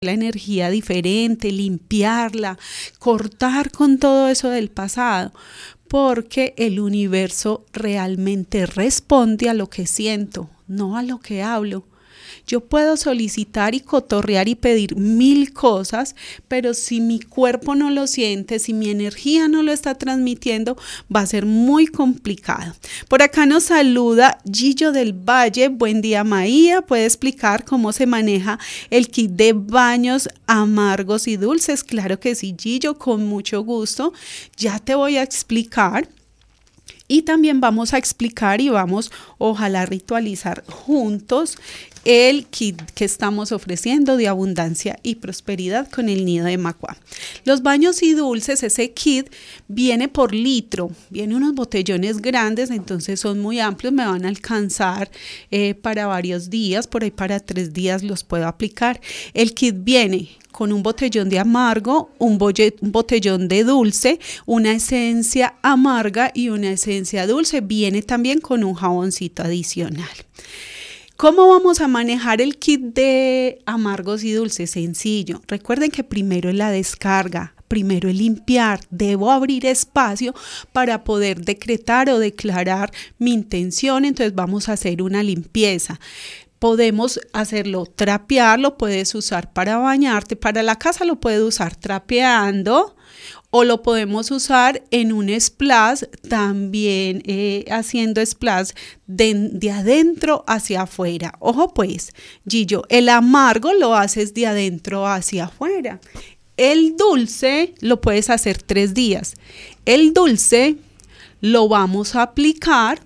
la energía diferente, limpiarla, cortar con todo eso del pasado, porque el universo realmente responde a lo que siento, no a lo que hablo. Yo puedo solicitar y cotorrear y pedir 1000 cosas, pero si mi cuerpo no lo siente, si mi energía no lo está transmitiendo, va a ser muy complicado. Por acá nos saluda Gillo del Valle. Buen día, Maía. ¿Puede explicar cómo se maneja el kit de baños amargos y dulces? Claro que sí, Gillo, con mucho gusto. Ya te voy a explicar. Y también vamos a explicar y vamos, ojalá, ritualizar juntos el kit que estamos ofreciendo de abundancia y prosperidad con el nido de Macuá. Los baños y dulces, ese kit viene por litro, viene unos botellones grandes, entonces son muy amplios, me van a alcanzar para varios días, por ahí para 3 días los puedo aplicar. El kit viene con un botellón de amargo, un botellón de dulce, una esencia amarga y una esencia dulce. Viene también con un jaboncito adicional. ¿Cómo vamos a manejar el kit de amargos y dulces? Sencillo. Recuerden que primero es la descarga, primero es limpiar. Debo abrir espacio para poder decretar o declarar mi intención. Entonces vamos a hacer una limpieza. Podemos hacerlo trapear, lo puedes usar para bañarte, para la casa lo puedes usar trapeando o lo podemos usar en un splash, también haciendo splash de adentro hacia afuera. Ojo pues, Gillo, el amargo lo haces de adentro hacia afuera. El dulce lo puedes hacer 3 días. El dulce lo vamos a aplicar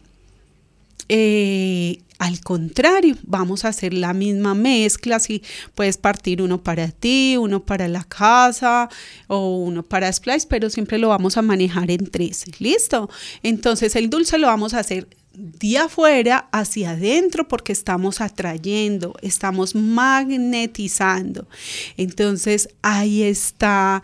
al contrario, vamos a hacer la misma mezcla, si puedes partir uno para ti, uno para la casa o uno para Splash, pero siempre lo vamos a manejar en 3, ¿listo? Entonces el dulce lo vamos a hacer de afuera hacia adentro porque estamos atrayendo, estamos magnetizando. Entonces ahí está.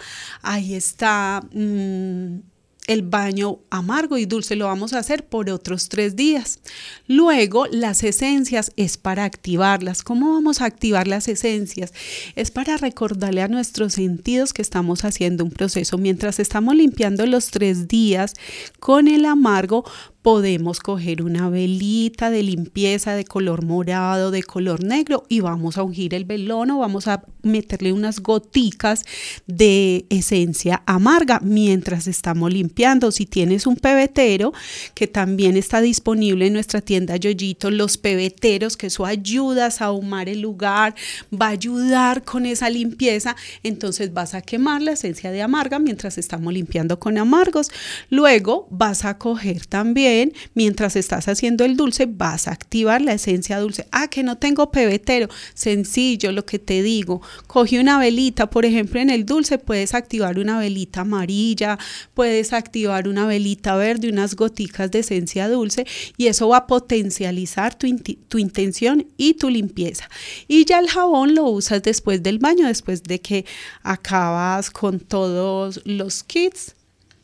El baño amargo y dulce lo vamos a hacer por otros 3 días. Luego, las esencias es para activarlas. ¿Cómo vamos a activar las esencias? Es para recordarle a nuestros sentidos que estamos haciendo un proceso. Mientras estamos limpiando los 3 días con el amargo, podemos coger una velita de limpieza de color morado, de color negro y vamos a ungir el velón o vamos a meterle unas goticas de esencia amarga mientras estamos limpiando. Si tienes un pebetero, que también está disponible en nuestra tienda Yoyito, los pebeteros, que eso ayuda a ahumar el lugar, va a ayudar con esa limpieza, entonces vas a quemar la esencia de amarga mientras estamos limpiando con amargos. Luego vas a coger también, mientras estás haciendo el dulce, vas a activar la esencia dulce. Que no tengo pebetero. Sencillo, lo que te digo. Coge una velita, por ejemplo, en el dulce puedes activar una velita amarilla, puedes activar una velita verde, unas goticas de esencia dulce y eso va a potencializar tu intención y tu limpieza. Y ya el jabón lo usas después del baño, después de que acabas con todos los kits.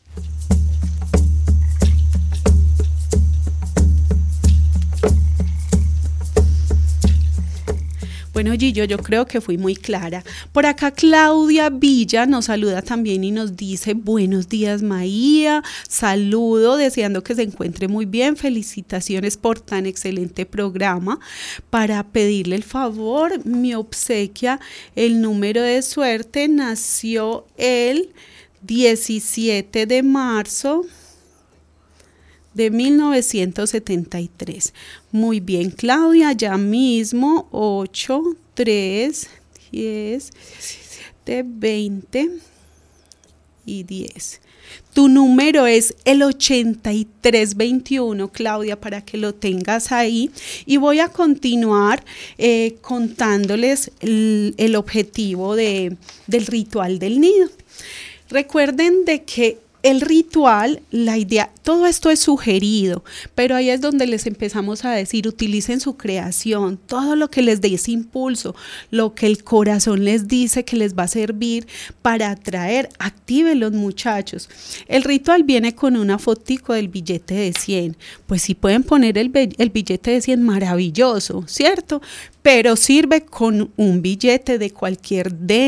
Bueno, Gillo, yo creo que fui muy clara. Por acá Claudia Villa nos saluda también y nos dice: buenos días, Maía, saludo, deseando que se encuentre muy bien, felicitaciones por tan excelente programa. Para pedirle el favor, mi obsequia, el número de suerte nació el 17 de marzo de 1973. Muy bien, Claudia, ya mismo 8, 3, 10, 17, 20 y 10. Tu número es el 8321, Claudia, para que lo tengas ahí. Y voy a continuar contándoles el objetivo del ritual del nido. Recuerden de que El ritual, la idea, todo esto es sugerido, pero ahí es donde les empezamos a decir, utilicen su creación, todo lo que les dé ese impulso, lo que el corazón les dice que les va a servir para atraer, actívenlos, muchachos. El ritual viene con una fotico del billete de 100, pues si pueden poner el billete de 100, maravilloso, ¿cierto? Pero sirve con un billete de cualquier